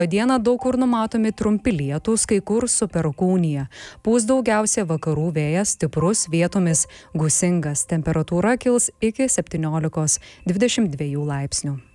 Dieną daug kur numatomi trumpi lietūs, kai kur su perkūnija. Pūs daugiausia vakarų vėjas, stiprus, vietomis gūsingas. Temperatūra kils iki 17–22 laipsnių.